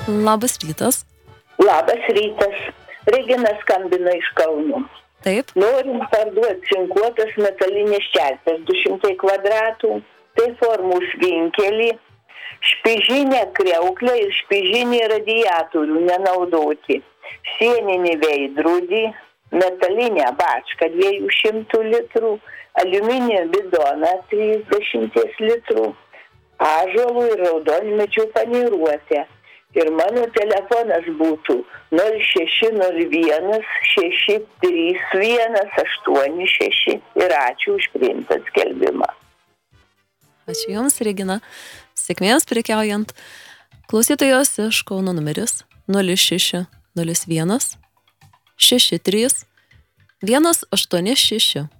Labas rytas. Labas rytas. Regina skambina iš Kauno. Taip. Norim parduoti cinkuotas metalinės čerpės 200 kvadratų, tai formos vinkelį, špižinę kriauklę ir špižinį radiatorių nenaudoti, sieninį veidrodį, metalinę bačką 200 litrų, aliuminį bidoną 30 litrų, ąžuolų ir raudonmedžių paniruotę. Ir mano telefonas būtų 0601 631 86 ir ačiū už priimtą skelbimą. Ačiū Jums, Regina. Sėkmės prekiaujant. Klausytojos iš Kauno numeris 0601 63 186.